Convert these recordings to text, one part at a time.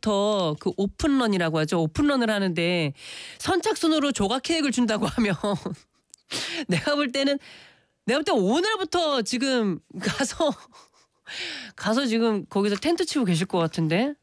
오늘부터 그 오픈런이라고 하죠. 오픈런을 하는데 선착순으로 조각 케이크를 준다고 하면 내가 볼 때 오늘부터 지금 가서 지금 거기서 텐트 치고 계실 것 같은데.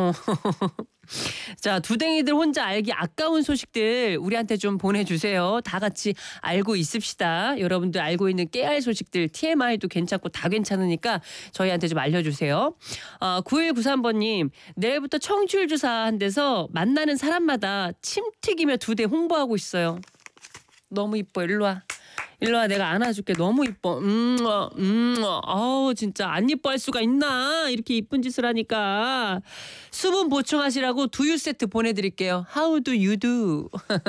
자, 두댕이들 혼자 알기 아까운 소식들 우리한테 좀 보내주세요. 다 같이 알고 있읍시다. 여러분들 알고 있는 깨알 소식들 TMI도 괜찮고 다 괜찮으니까 저희한테 좀 알려주세요. 9193번님, 내일부터 청취율 조사한 데서 만나는 사람마다 침 튀기며 2대 홍보하고 있어요. 너무 이뻐. 일로 와. 내가 안아줄게. 너무 이뻐. 아우 진짜 안 이뻐할 수가 있나. 이렇게 이쁜 짓을 하니까. 수분 보충하시라고 두유 세트 보내드릴게요. How do you do?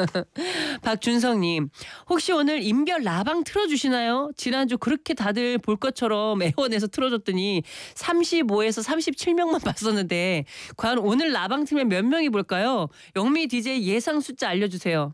박준성님, 혹시 오늘 인별 라방 틀어주시나요? 지난주 그렇게 다들 볼 것처럼 애원해서 틀어줬더니 35에서 37명만 봤었는데 과연 오늘 라방 틀면 몇 명이 볼까요? 영미 DJ 예상 숫자 알려주세요.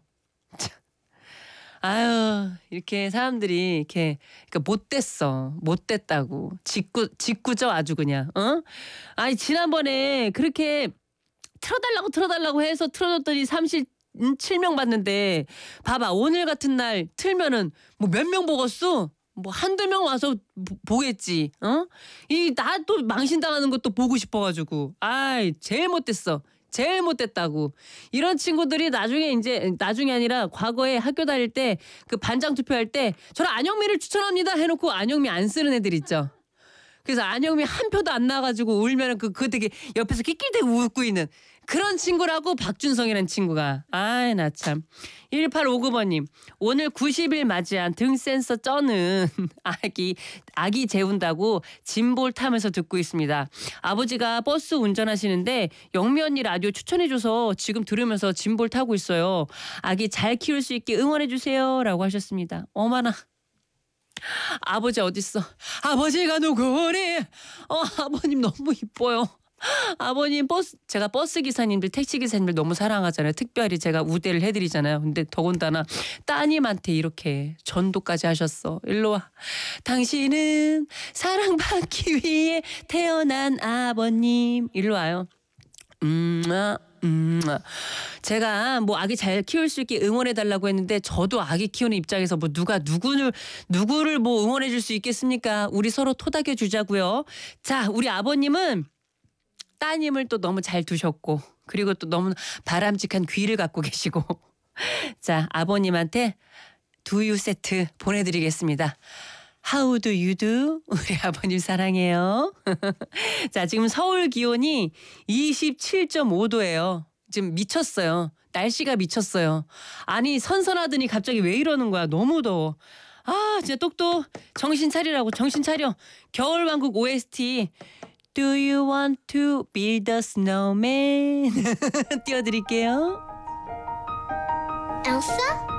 아유, 이렇게 사람들이 이렇게 그러니까 못됐다고 직구죠 아주 그냥. 아니 지난번에 그렇게 틀어달라고 해서 틀어줬더니 37명 봤는데 봐봐, 오늘 같은 날 틀면은 뭐 몇 명 보겠어? 뭐 한두 명 와서 보겠지. 이 나 또 망신당하는 것도 보고 싶어가지고. 아이 제일 못됐다고. 이런 친구들이 나중에 아니라 과거에 학교 다닐 때 그 반장 투표할 때 저는 안영미를 추천합니다 해놓고 안영미 안 쓰는 애들 있죠. 그래서 안영미 한 표도 안 나가지고 울면은 그거 되게 옆에서 낄낄대고 웃고 있는 그런 친구라고. 박준성이라는 친구가. 아이 나 참. 1859번님, 오늘 90일 맞이한 등 센서 쩌는 아기 재운다고 짐볼 타면서 듣고 있습니다. 아버지가 버스 운전하시는데 영미 언니 라디오 추천해줘서 지금 들으면서 짐볼 타고 있어요. 아기 잘 키울 수 있게 응원해주세요 라고 하셨습니다. 어머나, 아버지 어딨어? 아버지가 누구니? 아버님 너무 이뻐요. 아버님 제가 버스 기사님들, 택시 기사님들 너무 사랑하잖아요. 특별히 제가 우대를 해드리잖아요. 근데 더군다나 따님한테 이렇게 전도까지 하셨어. 일로 와. 당신은 사랑받기 위해 태어난 아버님. 일로 와요. 제가 뭐 아기 잘 키울 수 있게 응원해달라고 했는데 저도 아기 키우는 입장에서 뭐 누구를 뭐 응원해줄 수 있겠습니까? 우리 서로 토닥여 주자고요. 자, 우리 아버님은 따님을 또 너무 잘 두셨고 그리고 또 너무 바람직한 귀를 갖고 계시고 자, 아버님한테 두유 세트 보내드리겠습니다. How do you do? 우리 아버님 사랑해요. 자, 지금 서울 기온이 27.5도예요. 지금 미쳤어요. 날씨가 미쳤어요. 아니 선선하더니 갑자기 왜 이러는 거야. 너무 더워. 아 진짜 똑똑 정신 차리라고. 정신 차려. 겨울왕국 OST Do you want to build a snowman? 띄워드릴게요. Elsa?